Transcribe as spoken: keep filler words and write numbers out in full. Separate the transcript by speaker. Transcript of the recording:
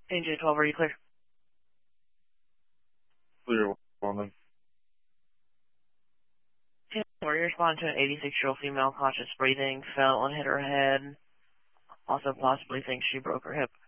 Speaker 1: A J twelve, are you clear?
Speaker 2: Clear woman.
Speaker 1: Okay, we're responding to an eighty-six-year-old female, conscious breathing, fell and hit her head. Also possibly thinks she broke her hip.